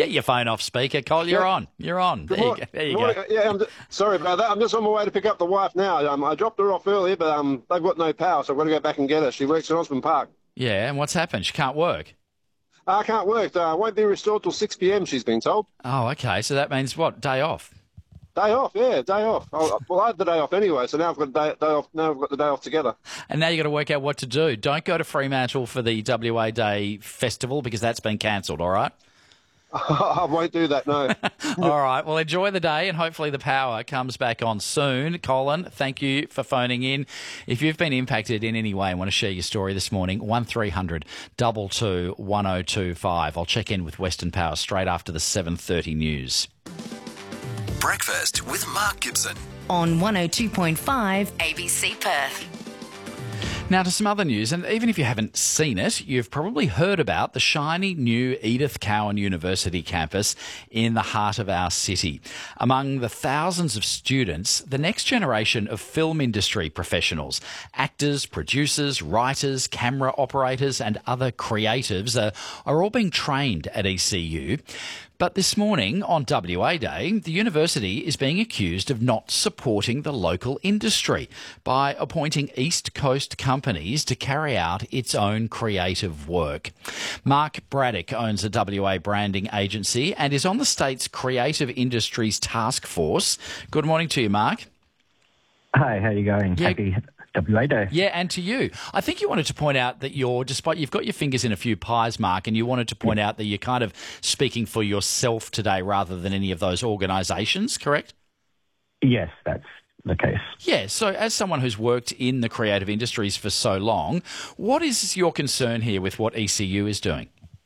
Get your phone off speaker, Col. You're on. You're on. There you go. Yeah, sorry about that. I'm just on my way to pick up the wife now. I dropped her off earlier, but they've got no power, so I've got to go back and get her. She works in Osborne Park. Yeah, and what's happened? She can't work. I can't work. Won't be restored till 6 p.m, she's been told. Oh, okay. So that means what? Day off? Day off, yeah, day off. Well, I had the day off anyway, so now I've got the day off. Now I've got the day off together. And now you've got to work out what to do. Don't go to Fremantle for the WA Day Festival because that's been cancelled, all right? I won't do that, no. All right. Well, enjoy the day and hopefully the power comes back on soon. Colin, thank you for phoning in. If you've been impacted in any way and want to share your story this morning, 1300 22 1025. I'll check in with Western Power straight after the 7:30 news. Breakfast with Mark Gibson on 102.5 ABC Perth. Now to some other news, and even if you haven't seen it, you've probably heard about the shiny new Edith Cowan University campus in the heart of our city. Among the thousands of students, the next generation of film industry professionals, actors, producers, writers, camera operators and other creatives are all being trained at ECU. But this morning, on WA Day, the university is being accused of not supporting the local industry by appointing East Coast companies to carry out its own creative work. Mark Braddock owns a WA branding agency and is on the state's Creative Industries Task Force. Good morning to you, Mark. Hi, how are you going? Yeah. Happy WA Day. Yeah, and to you. I think you wanted to point out that despite you've got your fingers in a few pies, Mark, and you wanted to point out that you're kind of speaking for yourself today rather than any of those organisations, correct? Yes, that's the case. Yeah, so as someone who's worked in the creative industries for so long, what is your concern here with what ECU is doing?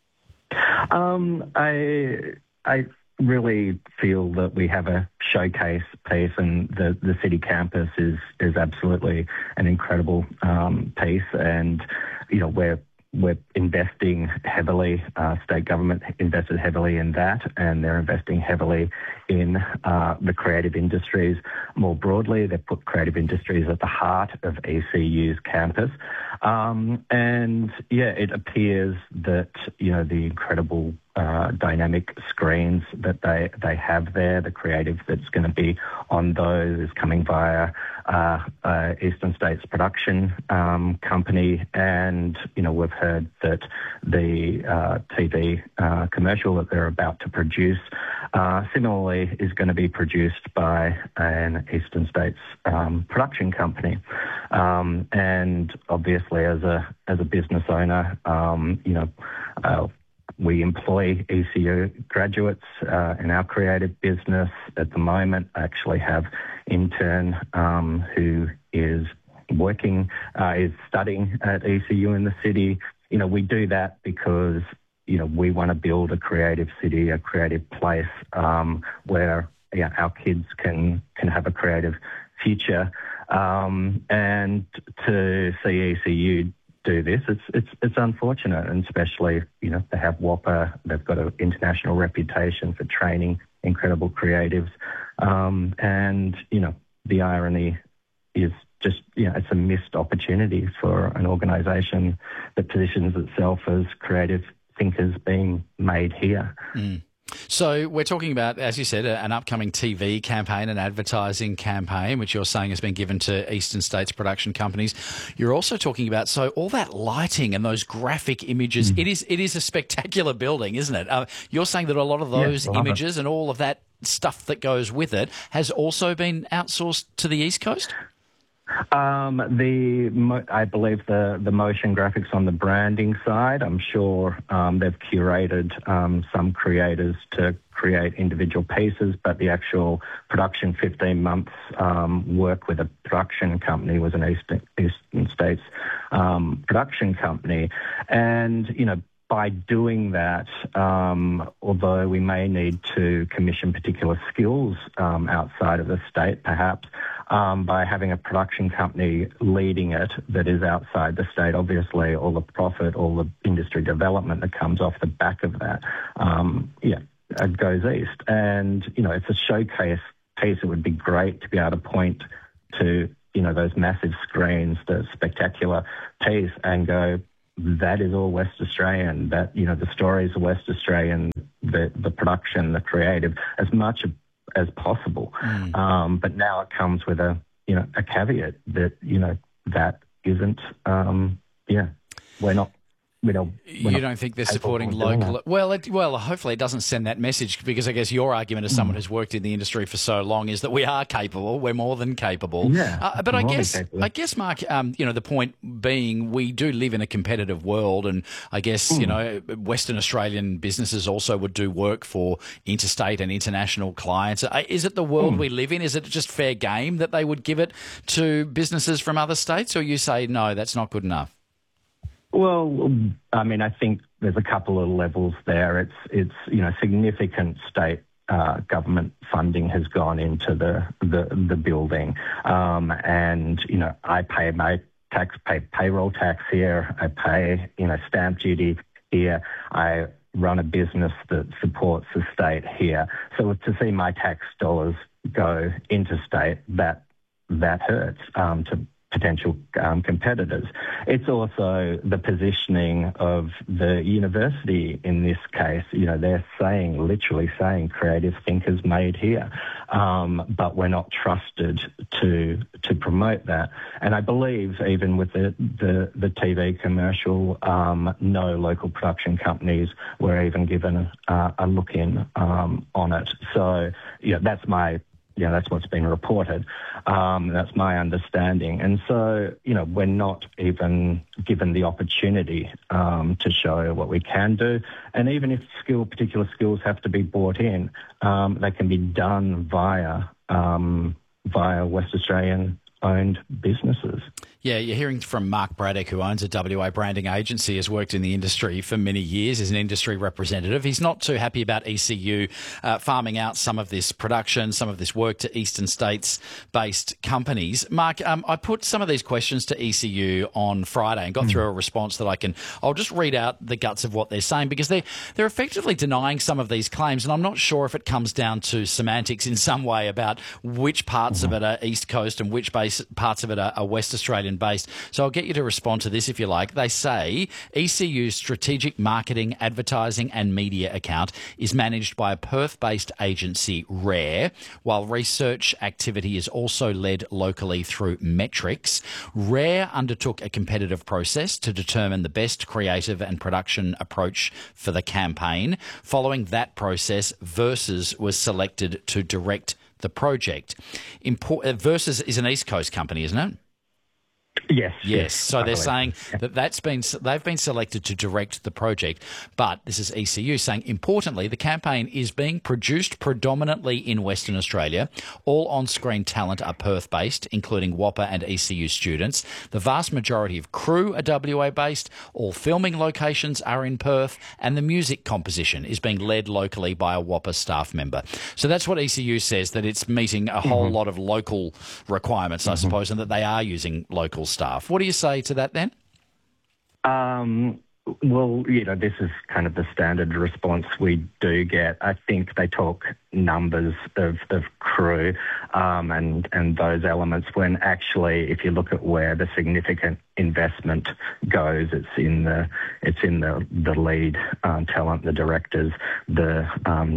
I really feel that we have a showcase piece, and the city campus is absolutely an incredible piece, and we're investing heavily. State government invested heavily in that, and they're investing heavily in the creative industries more broadly. They've put creative industries at the heart of ECU's campus. It appears that, the incredible dynamic screens that they have there, the creative that's going to be on those is coming via Eastern States production company. And, we've heard that the TV commercial that they're about to produce similarly is going to be produced by an Eastern States production company. And obviously as a business owner, we employ ECU graduates in our creative business. At the moment, I actually have intern who is studying at ECU in the city. We do that because, we want to build a creative city, a creative place where our kids can have a creative future. And to see ECU do this, it's unfortunate, and especially, they have WAPA, they've got an international reputation for training incredible creatives. The irony is just, it's a missed opportunity for an organisation that positions itself as creative thinkers being made here. Mm. So we're talking about, as you said, an upcoming TV campaign, an advertising campaign, which you're saying has been given to Eastern States production companies. You're also talking about, so all that lighting and those graphic images, it is a spectacular building, isn't it? You're saying that a lot of those images and all of that stuff that goes with it has also been outsourced to the East Coast? I believe the motion graphics on the branding side, I'm sure they've curated some creators to create individual pieces, but the actual production, 15 months work with a production company, was an Eastern States production company. And, by doing that, although we may need to commission particular skills outside of the state, perhaps, by having a production company leading it that is outside the state, obviously all the profit, all the industry development that comes off the back of that, it goes east. And, it's a showcase piece. It would be great to be able to point to, those massive screens, the spectacular piece, and go, that is all West Australian, that, the stories are West Australian, the production, the creative, as much as possible. But now it comes with a caveat that that isn't. You don't think they're supporting local? Well, hopefully it doesn't send that message, because I guess your argument as someone who's worked in the industry for so long is that we are capable. We're more than capable. Yeah, but I guess, Mark, the point being, we do live in a competitive world, and I guess Western Australian businesses also would do work for interstate and international clients. Is it the world we live in? Is it just fair game that they would give it to businesses from other states, or you say no, that's not good enough? Well, I mean, I think there's a couple of levels there. It's significant state government funding has gone into the building, and I pay my tax, pay payroll tax here. I pay stamp duty here. I run a business that supports the state here. So to see my tax dollars go interstate, that hurts to potential competitors. It's also the positioning of the university in this case. They're literally saying creative thinkers made here, but we're not trusted to promote that. And I believe even with the TV commercial, no local production companies were even given a look in on it. So that's what's been reported. That's my understanding. And so, we're not even given the opportunity to show what we can do. And even if particular skills have to be brought in, they can be done via West Australian owned businesses. Yeah, you're hearing from Mark Braddock, who owns a WA branding agency, has worked in the industry for many years as an industry representative. He's not too happy about ECU farming out some of this production, some of this work to eastern states-based companies. Mark, I put some of these questions to ECU on Friday and got through a response that I'll just read out the guts of what they're saying, because they're effectively denying some of these claims, and I'm not sure if it comes down to semantics in some way about which parts of it are East Coast and which parts of it are West Australian based. So I'll get you to respond to this if you like. They say ECU's strategic marketing, advertising and media account is managed by a Perth-based agency, Rare, while research activity is also led locally through Metrics. Rare undertook a competitive process to determine the best creative and production approach for the campaign. Following that process, Versus was selected to direct the project. Versus is an East Coast company, isn't it? Yes. So they're saying that they've been selected to direct the project, but this is ECU saying, importantly, the campaign is being produced predominantly in Western Australia. All on-screen talent are Perth-based, including WAAPA and ECU students. The vast majority of crew are WA-based. All filming locations are in Perth, and the music composition is being led locally by a WAAPA staff member. So that's what ECU says, that it's meeting a whole lot of local requirements, I suppose, and that they are using local staff. What do you say to that then? Well, this is kind of the standard response we do get. I think they talk numbers of crew and those elements, when actually, if you look at where the significant investment goes, it's in the lead talent, the directors, the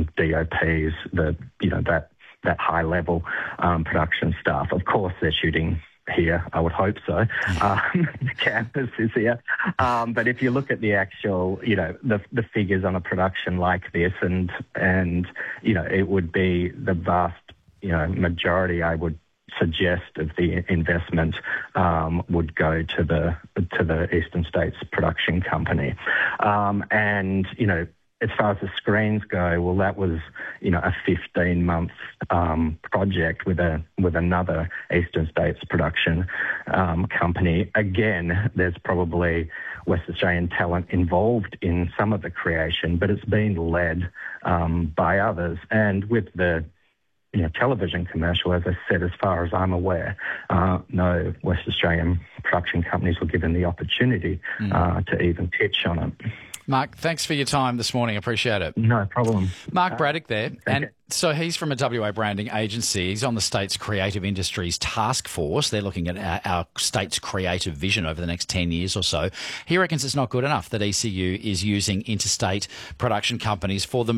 DOPs, that high level production staff. Of course, they're shooting here, I would hope so. The campus is here. But if you look at the actual, the figures on a production like this, and it would be the vast, majority, I would suggest, of the investment would go to the Eastern States production company. As far as the screens go, well, that was, a 15-month project with another Eastern States production company. Again, there's probably West Australian talent involved in some of the creation, but it's been led by others. And with the television commercial, as I said, as far as I'm aware, no West Australian production companies were given the opportunity to even pitch on it. Mark, thanks for your time this morning. Appreciate it. No problem. Mark Braddock there. And so he's from a WA branding agency. He's on the state's creative industries task force. They're looking at our state's creative vision over the next 10 years or so. He reckons it's not good enough that ECU is using interstate production companies for the